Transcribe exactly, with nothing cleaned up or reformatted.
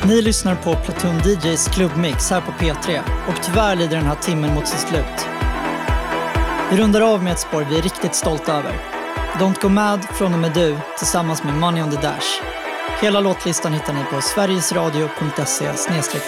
Ni lyssnar på Platoon D Js klubbmix här på P tre och tyvärr lider den här timmen mot sitt slut. Vi rundar av med ett spår vi är riktigt stolta över. Don't Go Mad från och med du tillsammans med Money on the Dash. Hela låtlistan hittar ni på sverigesradio punkt se slash